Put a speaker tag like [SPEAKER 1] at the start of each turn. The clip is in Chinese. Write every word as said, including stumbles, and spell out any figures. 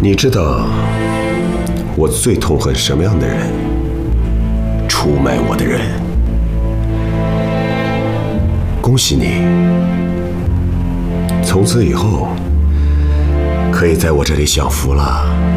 [SPEAKER 1] 你知道我最痛恨什么样的人？出卖我的人。恭喜你，从此以后可以在我这里享福了。